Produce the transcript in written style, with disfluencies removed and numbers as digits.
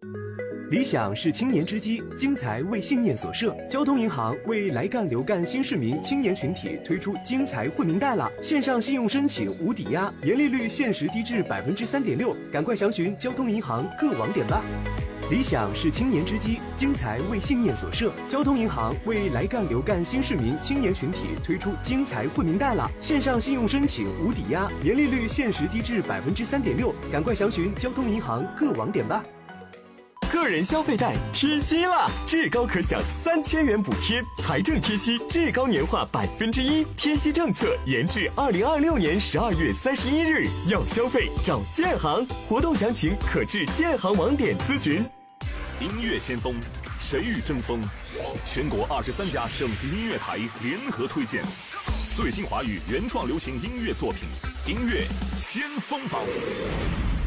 理想是青年之基，精才为信念所设。交通银行为来干留干新市民青年群体推出精才惠民贷了，线上信用申请无抵押，年利率限时低至3.6%，赶快详询交通银行各网点吧。理想是青年之基，精才为信念所设。交通银行为来干留干新市民青年群体推出精才惠民贷了，线上信用申请无抵押，年利率限时低至3.6%，赶快详询交通银行各网点吧。 个人消费贷贴息啦！至高可享3000元补贴，财政贴息至高年化1%，贴息政策延至2026年12月31日。要消费找建行，活动详情可至建行网点咨询。 音乐先锋，谁与争锋？全国23家省级音乐台联合推荐最新华语原创流行音乐作品，音乐先锋榜。